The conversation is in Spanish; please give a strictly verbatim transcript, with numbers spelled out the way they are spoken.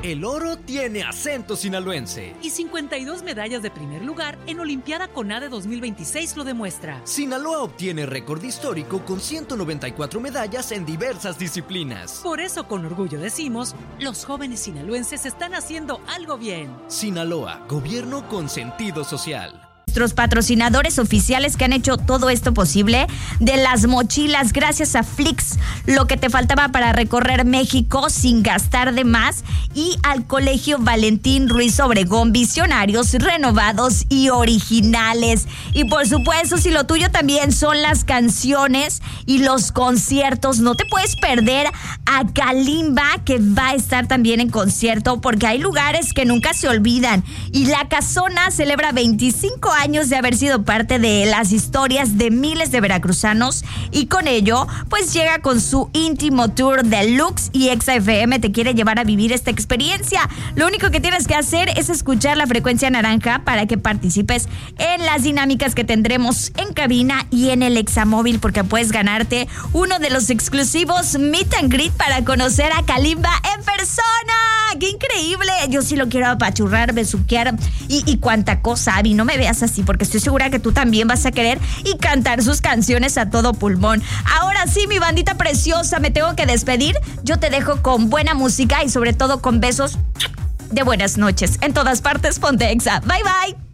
El oro tiene acento sinaloense. Y cincuenta y dos medallas de primer lugar en Olimpiada CONADE dos mil veintiséis lo demuestra. Sinaloa obtiene récord histórico con ciento noventa y cuatro medallas en diversas disciplinas. Por eso, con orgullo decimos, los jóvenes sinaloenses están haciendo algo bien. Sinaloa, gobierno con sentido social. Nuestros patrocinadores oficiales que han hecho todo esto posible, de las mochilas, gracias a Flix, lo que te faltaba para recorrer México sin gastar de más, y al Colegio Valentín Ruiz Obregón, visionarios, renovados y originales. Y por supuesto, si lo tuyo también son las canciones y los conciertos, no te puedes perder a Kalimba, que va a estar también en concierto, porque hay lugares que nunca se olvidan. Y La Casona celebra veinticinco años de haber sido parte de las historias de miles de veracruzanos, y con ello pues llega con su íntimo tour deluxe, y Exa F M te quiere llevar a vivir esta experiencia. Lo único que tienes que hacer es escuchar la frecuencia naranja para que participes en las dinámicas que tendremos en cabina y en el Examóvil, porque puedes ganarte uno de los exclusivos meet and greet para conocer a Kalimba en persona. ¡Qué increíble! Yo sí lo quiero apachurrar, besuquear y, y cuánta cosa, Abby. No me veas así, porque estoy segura que tú también vas a querer y cantar sus canciones a todo pulmón. Ahora sí, mi bandita preciosa, me tengo que despedir. Yo te dejo con buena música y sobre todo con besos de buenas noches. En todas partes, ponte Exa. Bye, bye.